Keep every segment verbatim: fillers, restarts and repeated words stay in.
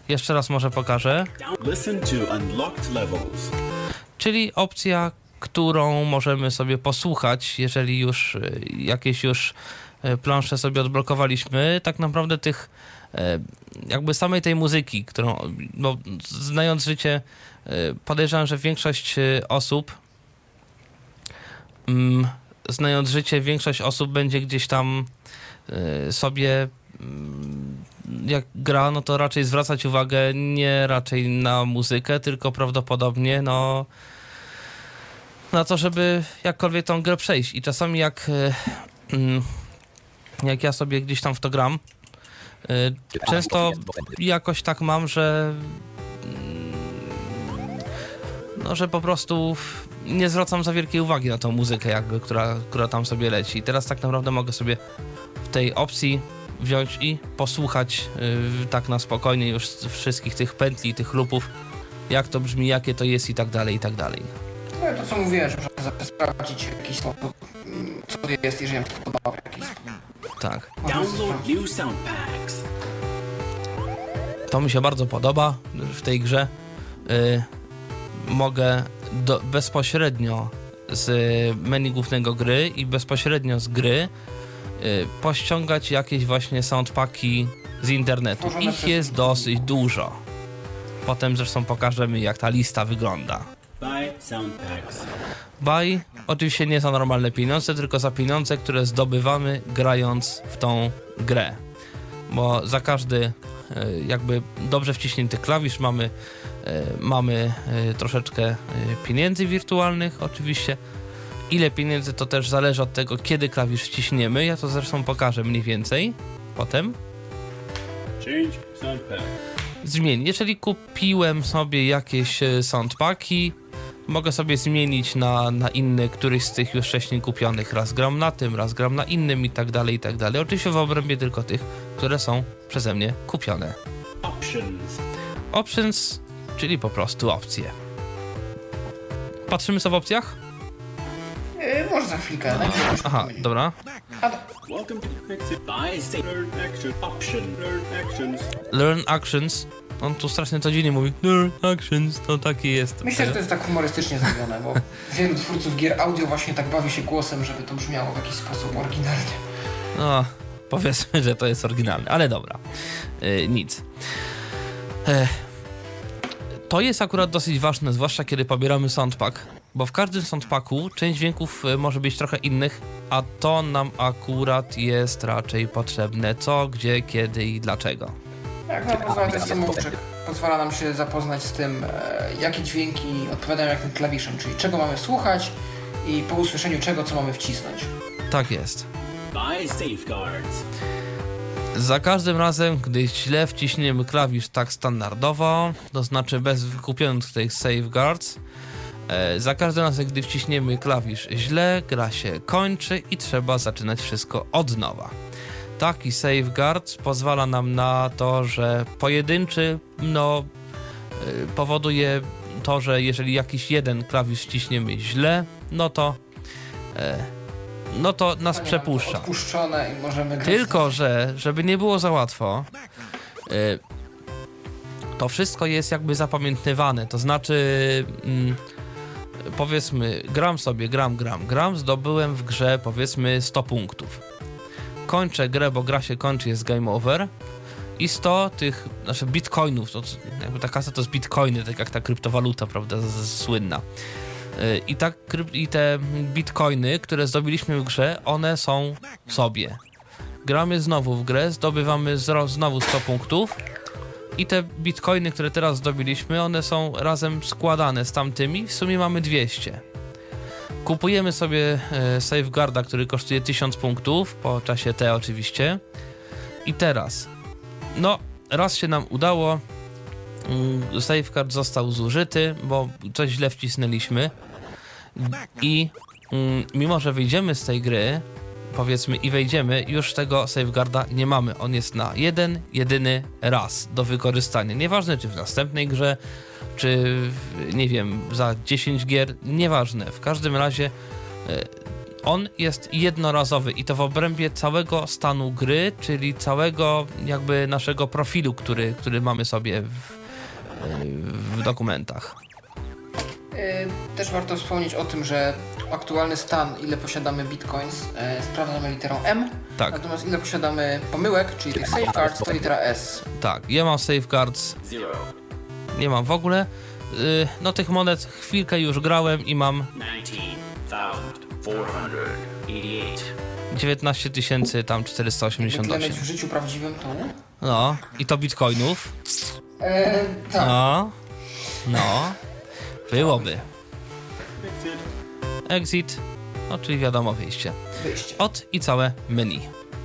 jeszcze raz może pokażę. Listen to unlocked levels. Czyli opcja, którą możemy sobie posłuchać, jeżeli już jakieś już plansze sobie odblokowaliśmy. Tak naprawdę tych, jakby samej tej muzyki, którą, no, znając życie, podejrzewam, że większość osób mm, znając życie, większość osób będzie gdzieś tam sobie, jak gra, no to raczej zwracać uwagę nie raczej na muzykę, tylko prawdopodobnie no na to, żeby jakkolwiek tą grę przejść. I czasami jak jak ja sobie gdzieś tam w to gram, często jakoś tak mam, że no, że po prostu nie zwracam za wielkiej uwagi na tą muzykę jakby, która, która tam sobie leci. I teraz tak naprawdę mogę sobie w tej opcji wziąć i posłuchać yy, tak na spokojnie już wszystkich tych pętli, tych lupów, jak to brzmi, jakie to jest i tak dalej, i tak dalej. No to co mówiłem, że można sprawdzić w jakiś sposób, co to jest, jeżeli mi się podoba w jakiś sposób. Tak. Download new sound packs. To mi się bardzo podoba w tej grze. Yy, mogę do, bezpośrednio z menu głównego gry i bezpośrednio z gry y, pościągać jakieś właśnie soundpacki z internetu. Tworzone Ich przez... jest dosyć dużo. Potem zresztą pokażemy, jak ta lista wygląda. Buy sound packs. Buy oczywiście nie za normalne pieniądze, tylko za pieniądze, które zdobywamy grając w tą grę. Bo za każdy y, jakby dobrze wciśnięty klawisz mamy mamy troszeczkę pieniędzy wirtualnych oczywiście. Ile pieniędzy to też zależy od tego, kiedy klawisz wciśniemy. Ja to zresztą pokażę mniej więcej potem. Change sound pack. Zmień. Jeżeli kupiłem sobie jakieś soundpacki, mogę sobie zmienić na, na inny, któryś z tych już wcześniej kupionych. Raz gram na tym, raz gram na innym i tak dalej, i tak dalej. Oczywiście w obrębie tylko tych, które są przeze mnie kupione. Options. Options, czyli po prostu opcje. Patrzymy co w opcjach? Yy, może za chwilkę. najpierw Aha, menu. dobra. A, do- Welcome to Fix It. Buy save learn action option. Learn actions. Learn actions. On tu strasznie to dziwnie mówi. Learn actions, to taki jest. Myślę, że to jest tak humorystycznie zrobione, bo wielu twórców gier audio właśnie tak bawi się głosem, żeby to brzmiało w jakiś sposób oryginalnie. No, powiedzmy, że to jest oryginalne, ale dobra. Yy, nic. Ech. To jest akurat dosyć ważne, zwłaszcza kiedy pobieramy soundpack, bo w każdym soundpacku część dźwięków może być trochę innych, a to nam akurat jest raczej potrzebne. Co, gdzie, kiedy i dlaczego. Jak nam pozwala ten samouczek, pozwala nam się zapoznać z tym, e, jakie dźwięki odpowiadają jakim klawiszem, czyli czego mamy słuchać i po usłyszeniu czego, co mamy wcisnąć. Tak jest. Buy safeguards. Za każdym razem, gdy źle wciśniemy klawisz tak standardowo, to znaczy bez wykupionych tych safeguards, e, za każdym razem, gdy wciśniemy klawisz źle, gra się kończy i trzeba zaczynać wszystko od nowa. Taki safeguard pozwala nam na to, że pojedynczy, no, e, powoduje to, że jeżeli jakiś jeden klawisz wciśniemy źle, no to e, no to nas Panie przepuszcza. nam to odpuszczone i możemy grać. Tylko, że żeby nie było za łatwo, y, to wszystko jest jakby zapamiętywane. To znaczy, y, powiedzmy, gram sobie, gram, gram, gram, zdobyłem w grze powiedzmy sto punktów. Kończę grę, bo gra się kończy, jest game over i sto tych, znaczy bitcoinów, to jakby ta kasa to jest bitcoiny, tak jak ta kryptowaluta, prawda, z, z, słynna. I, tak, I te bitcoiny, które zdobyliśmy w grze, one są sobie. Gramy znowu w grę, zdobywamy znowu sto punktów i te bitcoiny, które teraz zdobyliśmy, one są razem składane z tamtymi, w sumie mamy dwieście. Kupujemy sobie e, safeguarda, który kosztuje tysiąc punktów, po czasie T oczywiście. I teraz, no raz się nam udało, safeguard został zużyty, bo coś źle wcisnęliśmy i mm, mimo, że wyjdziemy z tej gry, powiedzmy i wejdziemy, już tego safeguarda nie mamy. On jest na jeden, jedyny raz do wykorzystania. Nieważne czy w następnej grze, czy w, nie wiem, za dziesięć gier, nieważne. W każdym razie e, on jest jednorazowy i to w obrębie całego stanu gry, czyli całego jakby naszego profilu, który, który mamy sobie w, w dokumentach. Yy, też warto wspomnieć o tym, że aktualny stan, ile posiadamy bitcoins, yy, sprawdzamy literą M, Tak. natomiast ile posiadamy pomyłek, czyli tych safeguards, to litera S. Tak, ja mam safeguards, nie mam w ogóle. Yy, no tych monet chwilkę już grałem i mam dziewiętnaście tysięcy tam czterysta osiemdziesiąt Tyle osiem. mieć w życiu prawdziwym to? No, i to bitcoinów. Yy, tak. No, no, byłoby. Exit. Exit, no czyli wiadomo wyjście. Wyjście. Od i całe menu.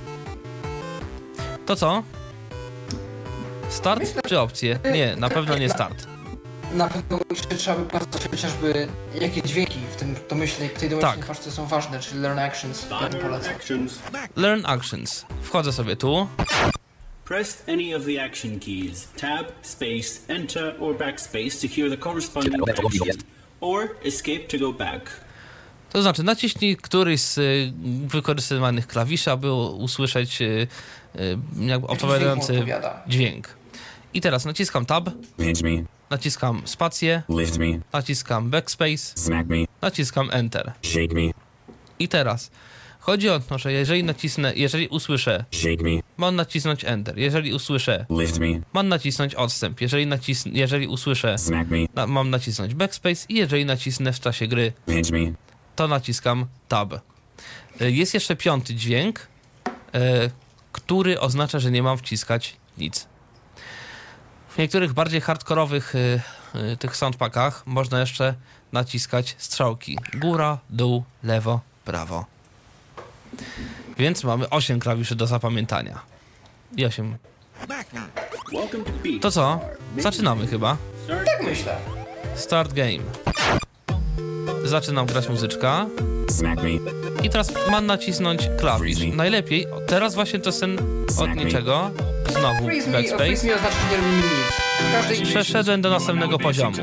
To co? Start czy opcje? Nie, na pewno nie start. Na pewno jeszcze trzeba by pokazać chociażby jakie dźwięki w tym domyślnej, tej domyślnej Tak. paczce są ważne, czyli learn actions. Ja bym Learn polecał. actions. Learn actions. Wchodzę sobie tu. Press any of the action keys. Tab, space, enter, or backspace to hear the corresponding action. Or escape to go back. To znaczy naciśnij któryś z y, wykorzystywanych klawiszy, aby usłyszeć y, y, jakby odpowiadający dźwięk mu odpowiada. dźwięk. I teraz naciskam tab, Pinch me, naciskam spację, lift me, naciskam backspace, smack me, naciskam enter. shake me, I teraz chodzi o to, że jeżeli nacisnę, jeżeli usłyszę, shake me, mam nacisnąć enter. Jeżeli usłyszę, lift me, mam nacisnąć odstęp. Jeżeli, nacisnę, jeżeli usłyszę, smack me, na, mam nacisnąć backspace i jeżeli nacisnę w czasie gry, pinch me, to naciskam tab. Y, Jest jeszcze piąty dźwięk, y, który oznacza, że nie mam wciskać nic. W niektórych bardziej hardkorowych y, y, tych soundpackach można jeszcze naciskać strzałki. Góra, dół, lewo, prawo. Więc mamy osiem klawiszy do zapamiętania. I osiem. Welcome to Beat. To co? Zaczynamy chyba. Start. Tak myślę. Start game. Zaczynam grać muzyczka. smack me, I teraz mam nacisnąć klawisz. Najlepiej, teraz właśnie to jest ten od niczego. Znowu Freeze me, o, freeze backspace. me oznacza, że nie robimy nic. W każdej Przeszedłem do następnego poziomu.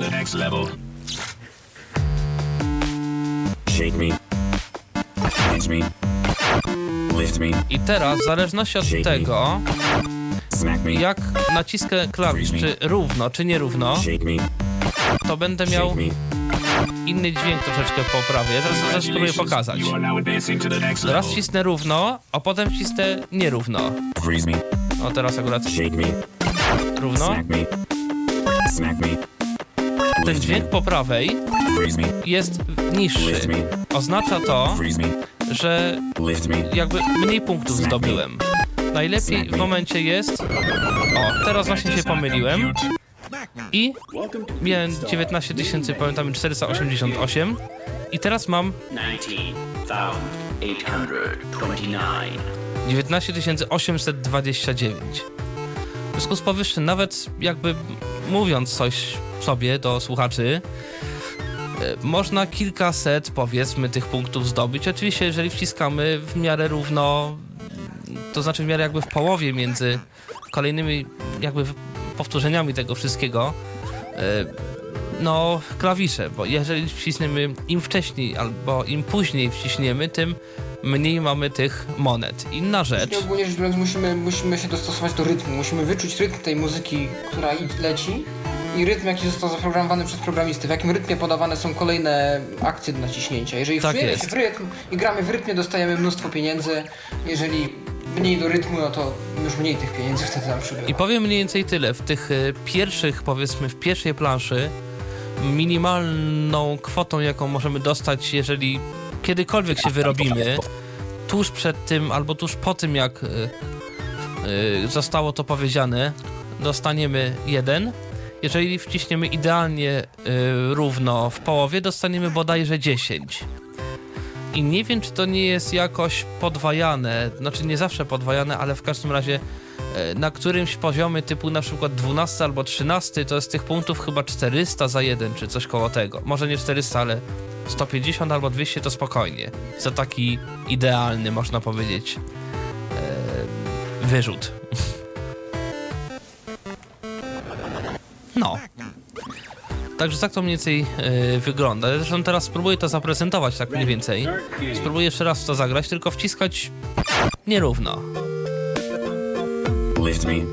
shake me, pinch me, lift me, I teraz, w zależności od tego, smack me, jak naciskę klawisz, czy równo, czy nierówno, shake me, to będę shake miał me, inny dźwięk troszeczkę po prawej. Ja zaraz, zaraz spróbuję pokazać. Raz wcisnę równo, a potem wcisnę nierówno. freeze me, O, teraz akurat shake me, równo. smack me, smack me, Ten dźwięk po prawej freeze me, jest niższy. lift me, Oznacza to, freeze me, że lift me, jakby mniej punktów zdobyłem. Najlepiej w momencie jest... O, teraz właśnie się pomyliłem. I Welcome to miałem Beat Star. dziewiętnaście tysięcy, pamiętam, czterysta osiemdziesiąt osiem. I teraz mam nineteen thousand eight hundred twenty-nine. dziewiętnaście tysięcy osiemset dwadzieścia dziewięć. W związku z powyższym, nawet jakby mówiąc coś sobie do słuchaczy, e, można kilkaset, powiedzmy, tych punktów zdobyć. Oczywiście, jeżeli wciskamy w miarę równo, to znaczy w miarę jakby w połowie między kolejnymi jakby w- powtórzeniami tego wszystkiego, e, no klawisze, bo jeżeli wcisniemy im wcześniej albo im później wciśniemy, tym mniej mamy tych monet. Inna rzecz, I ogólnie rzecz biorąc musimy, musimy się dostosować do rytmu, musimy wyczuć rytm tej muzyki, która i- leci i rytm, jaki został zaprogramowany przez programisty, w jakim rytmie podawane są kolejne akcje do naciśnięcia. Jeżeli Tak wczujemy jest. się w rytm i gramy w rytmie, dostajemy mnóstwo pieniędzy, jeżeli mniej do rytmu, no to już mniej tych pieniędzy wtedy nam przybywa. i powiem mniej więcej tyle, w tych y, pierwszych, powiedzmy w pierwszej planszy, minimalną kwotą, jaką możemy dostać, jeżeli kiedykolwiek się wyrobimy, tuż przed tym albo tuż po tym, jak y, y, zostało to powiedziane, dostaniemy jeden. Jeżeli wciśniemy idealnie y, równo w połowie, dostaniemy bodajże dziesięć. I nie wiem, czy to nie jest jakoś podwajane, znaczy nie zawsze podwajane, ale w każdym razie e, na którymś poziomie typu na przykład dwunasty albo trzynasty to jest tych punktów chyba czterysta za jeden, czy coś koło tego. Może nie czterysta, ale sto pięćdziesiąt albo dwieście to spokojnie. Za taki idealny, można powiedzieć, e, wyrzut. Także tak to mniej więcej yy, wygląda. Zresztą teraz spróbuję to zaprezentować tak mniej więcej. Spróbuję jeszcze raz w to zagrać, tylko wciskać nierówno. Lift me.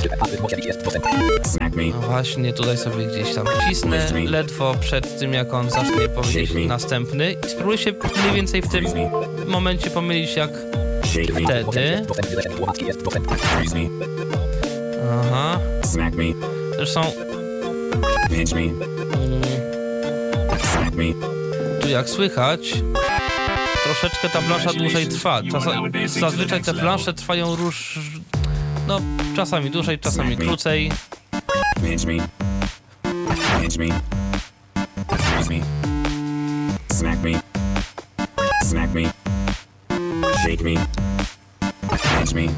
Smack me. No właśnie, tutaj sobie gdzieś tam wcisnę, ledwo przed tym, jak on zacznie powiedzieć następny. I spróbuję się mniej więcej w tym momencie pomylić jak Shake me. wtedy. Freeze me. Aha. Smack me. Zresztą Pinch me. Smack me. tu jak słychać, troszeczkę ta plansza dłużej trwa. Czasa- zazwyczaj te plansze trwają róż... No, czasami dłużej, czasami krócej. Pinch me. Pinch me. Freeze me. Smack me. Smack me. Shake me. Pinch me.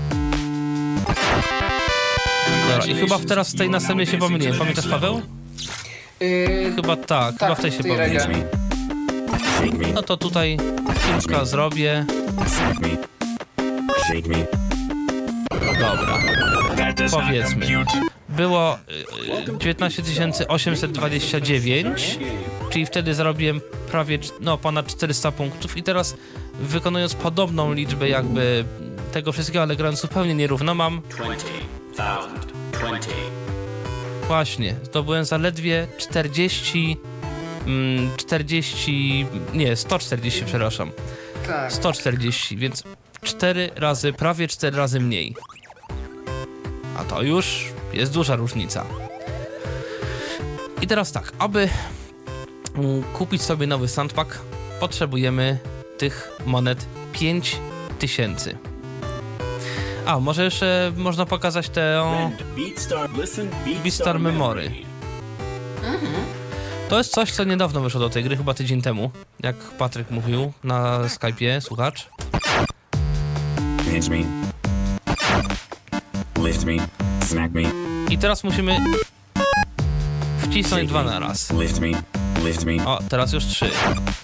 Dobra, i chyba teraz w tej następnej się pomyliłem. Pamiętasz, Paweł? Yy, Chyba tak, Tak, chyba w tej się w tej pomyliłem. Pinch me. Shake me. No to tutaj kilka zrobię. Smack me. Shake me. Dobra, powiedzmy. Było y, dziewiętnaście tysięcy osiemset dwadzieścia dziewięć, czyli wtedy zarobiłem prawie, cz- no ponad czterysta punktów i teraz wykonując podobną liczbę jakby tego wszystkiego, ale grając zupełnie nierówno, mam twenty thousand twenty. właśnie, zdobyłem zaledwie czterdzieści, mm, czterdzieści, nie, sto czterdzieści, przepraszam, tak. sto czterdzieści, więc cztery razy, prawie cztery razy mniej. A to już jest duża różnica. I teraz tak, aby mm, kupić sobie nowy sandpack, potrzebujemy tych monet pięć tysięcy. A, może jeszcze można pokazać te... Rend Beatstar. Listen Beatstar Beatstar Memory. Memory. To jest coś, co niedawno wyszło do tej gry, chyba tydzień temu, jak Patryk mówił na Skype'ie, słuchacz. Pinch me. Lift me. Smack me. I teraz musimy wcisnąć dwa na raz. Lift me. Lift me. O, teraz już trzy.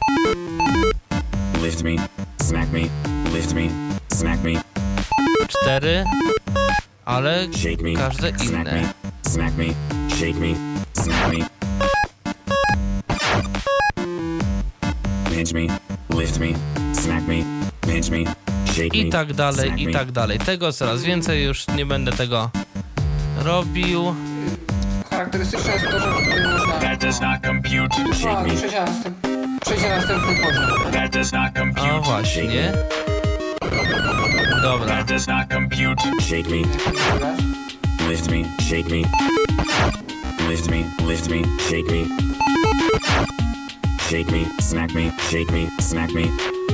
Lift me. Smack me. Lift me. Smack me. Cztery, ale Shake me. każde Smack inne. me. Smack me. Shake me. Smack me. Pinch me. Lift me. Smack me. Pinch me. Shake me. I tak dalej, Smack i me. tak dalej. Tego coraz więcej, już nie będę tego robił. Charakterystyczne jest to, że tutaj można That does not compute. Shake a, me. przejść na następ, przejść na następny poziom. That does not O compute. właśnie. Dobra. That does not compute. Shake me. Lift me. Shake me. Lift me. Lift me. Shake me. Shake me. Smack me. Shake me. Smack me.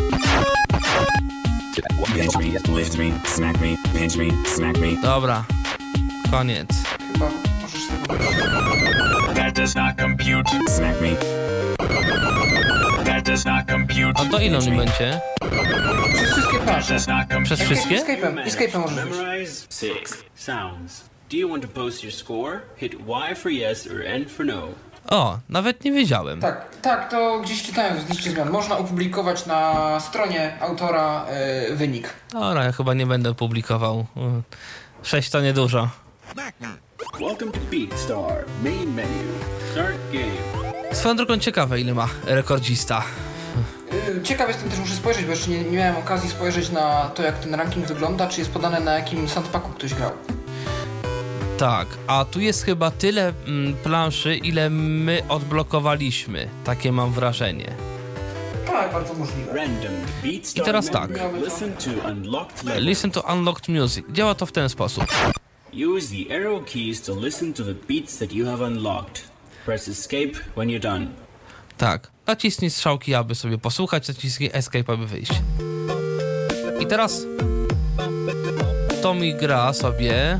Pinch me. Lift me. Smack me. Pinch me. Smack me. Dobra. Koniec. Chyba możesz tego wyjść. That does not compute. Smack me. That does not compute. A to ile on będzie? Przez wszystkie That plansze. does not compute. Przez wszystkie? Escape'em, escape'em możesz wyjść. Memorize six sounds. Do you want to post your score? Hit Y for yes or N for no. O, nawet nie wiedziałem. Tak, tak, to gdzieś czytałem w liście zmian. Można opublikować na stronie autora e, wynik. Dobra, ja chyba nie będę publikował. Sześć to niedużo. Welcome to Beatstar. Main menu. Start game. Swoją drogą ciekawe, ile ma rekordzista. E, Ciekaw jestem też, muszę spojrzeć, bo jeszcze nie, nie miałem okazji spojrzeć na to, jak ten ranking wygląda, czy jest podane, na jakim sandpacku ktoś grał. Tak, a tu jest chyba tyle mm, planszy, ile my odblokowaliśmy. Takie mam wrażenie. Tak, bardzo możliwe. Random Beatstar. I teraz tak. memory. Listen to unlocked levels. Listen to Unlocked Music. Działa to w ten sposób. Use the arrow keys to listen to the beats that you have unlocked. Press escape when you're done. Tak, naciśnij strzałki, aby sobie posłuchać, naciśnij Escape, aby wyjść. I teraz to mi gra sobie.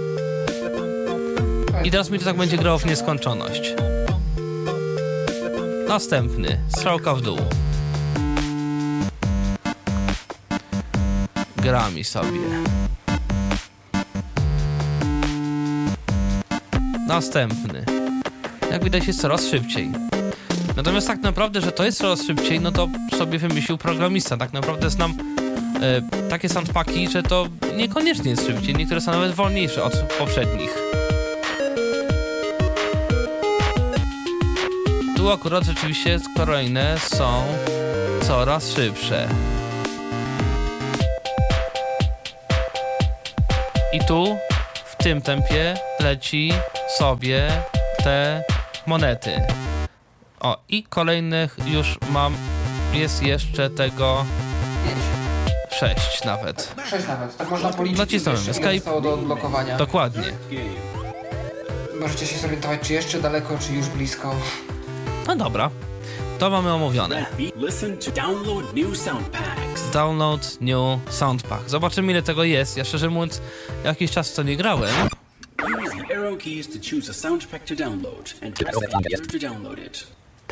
I teraz mi to tak będzie grało w nieskończoność. Następny, strzałka w dół. Gra mi sobie. Następny. Jak widać, jest coraz szybciej. Natomiast tak naprawdę, że to jest coraz szybciej, no to sobie wymyślił programista. Tak naprawdę znam e, takie soundpacki, że to niekoniecznie jest szybciej. Niektóre są nawet wolniejsze od poprzednich. Tu akurat rzeczywiście kolejne są coraz szybsze. I tu w tym tempie leci sobie te monety. O, i kolejnych już mam, jest jeszcze tego Pięć. sześć nawet. Sześć nawet. Tak można policzyć. Nacisnąłem jeszcze, ile escape. zostało do odblokowania. Dokładnie. Game. Możecie się zorientować, czy jeszcze daleko, czy już blisko. No dobra, to mamy omówione. Red Beat. Listen to download new sound packs. Download new sound pack. Zobaczymy, ile tego jest. Ja szczerze mówiąc, jakiś czas w to nie grałem. Use the arrow keys to choose a sound pack to download and press enter to download it.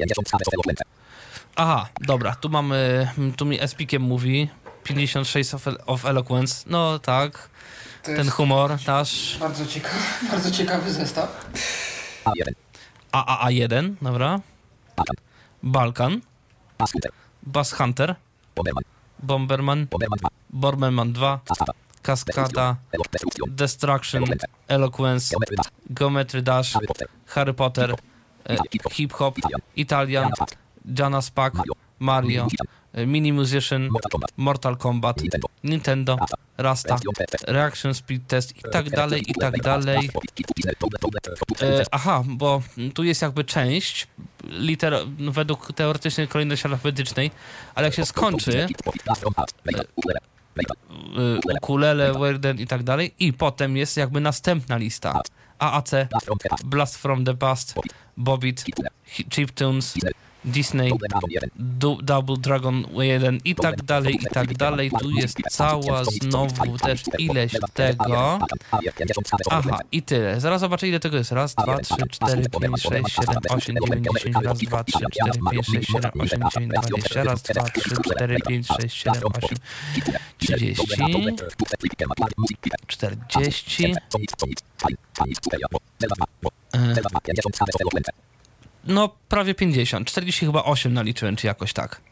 Aha, dobra, tu mamy, tu mi Espikiem mówi pięćdziesiąt sześć of, of Eloquence. No tak, To ten jest humor nasz. bardzo ciekawy, bardzo ciekawy zestaw. A A A jeden, dobra. Balkan. Bass Hunter. Bomberman. Bomberman dwa. Kaskada. Destruction. Eloquence. Geometry Dash. Harry Potter. E, Hip Hop. Italian. Janas Pack. Mario. e, Mini Musician. Mortal Kombat. Nintendo. Rasta. Reaction Speed Test i tak dalej, i tak dalej. E, aha, bo tu jest jakby część liter według teoretycznej kolejności alfabetycznej, ale jak się skończy e, e, ukulele, Werden i tak dalej, i potem jest jakby następna lista. A A C, Blast from the Past, Bobbit, Chiptunes, Disney, du Double Dragon jeden i tak dalej, i tak dalej. Tu jest cała znowu też ileś tego. Aha, i tyle. Zaraz zobaczę, ile tego jest. Raz, dwa, trzy, cztery, pięć, sześć, siedem, osiem, dziewięć, dziesięć. Raz, dwa, trzy, cztery, pięć, sześć, siedem, osiem, dziewięć, dwadzieścia. Raz, dwa, trzy, cztery, pięć, sześć, siedem, osiem, trzydzieści. czterdzieści. No, prawie pięćdziesiąt. czterdzieści chyba osiem naliczyłem, czy jakoś tak.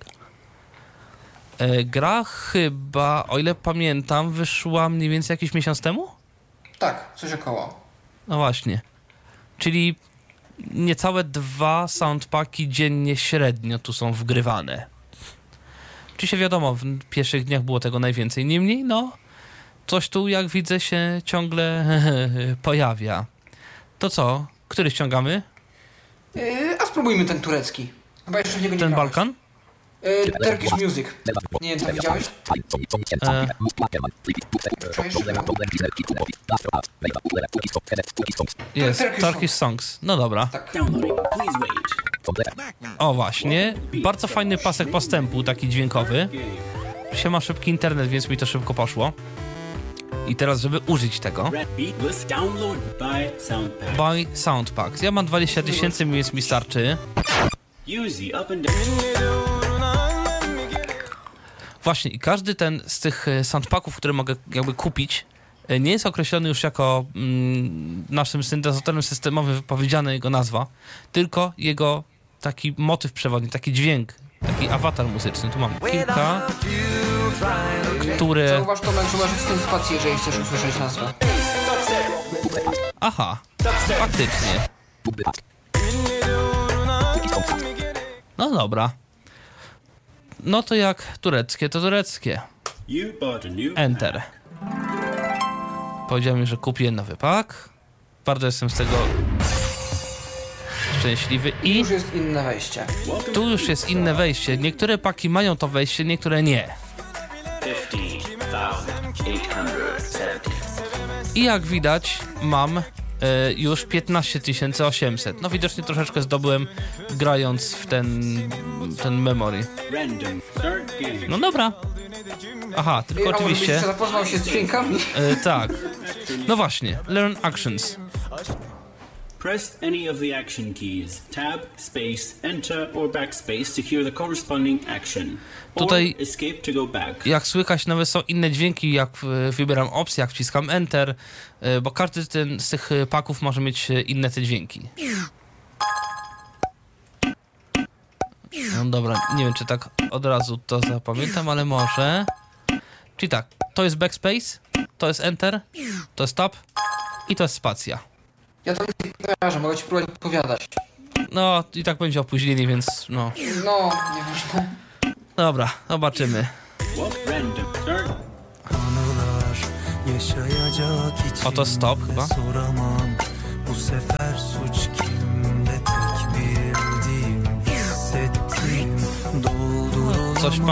E, gra chyba, o ile pamiętam, wyszła mniej więcej jakiś miesiąc temu? Tak, coś około. No właśnie. Czyli niecałe dwa soundpacki dziennie średnio tu są wgrywane. Oczywiście wiadomo, w pierwszych dniach było tego najwięcej. Niemniej, no, coś tu, jak widzę, się ciągle pojawia. To co? Który ściągamy? Yy, a spróbujmy ten turecki. Chyba jeszcze w niego nie Ten grałeś. Balkan? Yy, Turkish Music. Nie wiem, to widziałeś? E, Czujesz? jest, Turkish Turkish Songs. No dobra. Tak. Downloading. Please wait. O właśnie, bardzo fajny pasek postępu, taki dźwiękowy. Się ma szybki internet, więc mi to szybko poszło. I teraz, żeby użyć tego, Red Beat list download by sound pack. buy soundpacks. Ja mam dwadzieścia tysięcy, więc mi starczy. Use the up and down. Właśnie, i każdy ten z tych e, soundpacków, które mogę jakby kupić, e, nie jest określony już jako mm, naszym syntezatorem systemowym wypowiedziana jego nazwa, tylko jego taki motyw przewodni, taki dźwięk, taki awatar muzyczny. Tu mam kilka, które... Zauważ, Tomek, że masz w tym spację, jeżeli chcesz usłyszeć nazwę. Aha, faktycznie. No dobra. No to jak tureckie, to tureckie. You bought a new Enter. Powiedział mi, że kupię nowy pak. Bardzo jestem z tego szczęśliwy. I Już jest inne wejście. tu już jest inne wejście. Niektóre paki mają to wejście, niektóre nie. fifteen thousand eight hundred seventy. I jak widać, mam e, już piętnaście tysięcy osiemset. No widocznie troszeczkę zdobyłem, grając w ten, ten memory. random start game. No dobra. Aha, tylko A może byś oczywiście... jeszcze zapoznał się z dźwiękami? E, tak. No właśnie, learn actions. Press any of the action keys. Tab, space, enter or backspace to hear the corresponding action. Or Tutaj- escape to go back. Jak słychać, nawet są inne dźwięki, jak e, wybieram opcję, jak wciskam Enter, e, bo każdy ten, z tych e, paków może mieć e, inne te dźwięki. No dobra, nie wiem, czy tak od razu to zapamiętam, ale może. Czyli tak, to jest backspace, to jest Enter, to jest tab i to jest spacja. Ja to nie kojarzę, mogę ci próbować odpowiadać. No, i tak będzie opóźnienie, więc no. No, nieważne. Dobra, zobaczymy. Well, random. Start. Oto stop chyba. Bu sefer suç kimde tek bildiğim hissettiğim doldur Coś